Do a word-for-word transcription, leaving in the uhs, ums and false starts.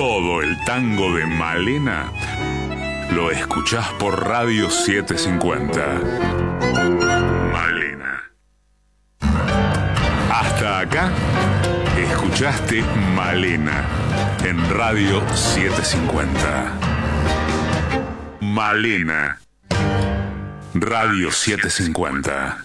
Todo el tango de Malena lo escuchás por Radio setecientos cincuenta. Malena. Hasta acá escuchaste Malena en Radio setecientos cincuenta. Malena. Radio setecientos cincuenta.